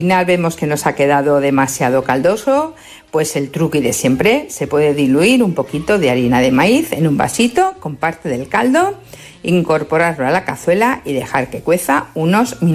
Al final vemos que nos ha quedado demasiado caldoso, pues el truqui de siempre, se puede diluir un poquito de harina de maíz en un vasito con parte del caldo, incorporarlo a la cazuela y dejar que cueza unos minutos.